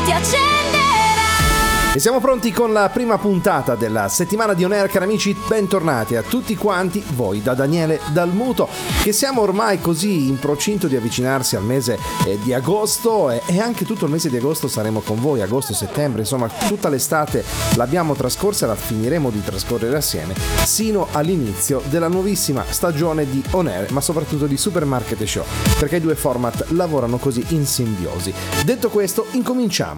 ti accenderà. E siamo pronti con la prima puntata della settimana di On Air, cari amici, bentornati a tutti quanti voi da Daniele Dalmuto, che siamo ormai così in procinto di avvicinarsi al mese di agosto e anche tutto il mese di agosto saremo con voi, agosto, settembre, insomma tutta l'estate l'abbiamo trascorsa e la finiremo di trascorrere assieme sino all'inizio della nuovissima stagione di On Air, ma soprattutto di Supermarket Show, perché i due format lavorano così in simbiosi. Detto questo, incominciamo.